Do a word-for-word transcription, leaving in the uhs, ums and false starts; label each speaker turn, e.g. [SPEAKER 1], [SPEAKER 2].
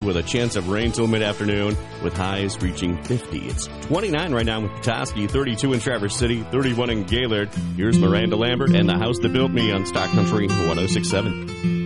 [SPEAKER 1] with a chance of rain till mid-afternoon with highs reaching fifty. It's twenty-nine right now with Petoskey, thirty-two in Traverse City, thirty-one in Gaylord. Here's Miranda Lambert and the House That Built Me on Stock Country one oh six point seven.